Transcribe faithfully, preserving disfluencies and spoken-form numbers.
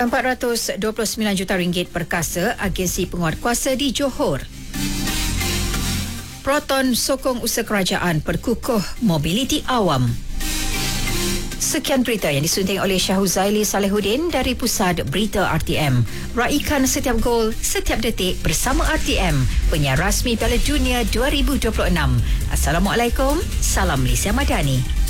empat ratus dua puluh sembilan juta ringgit perkasa agensi penguatkuasa di Johor. Proton sokong usaha kerajaan perkukuh mobiliti awam. Sekian berita yang disunting oleh Syahuzaili Salehuddin dari Pusat Berita R T M. Raikan setiap gol, setiap detik bersama R T M, penyiar rasmi Piala Dunia dua ribu dua puluh enam. Assalamualaikum, salam Malaysia Madani.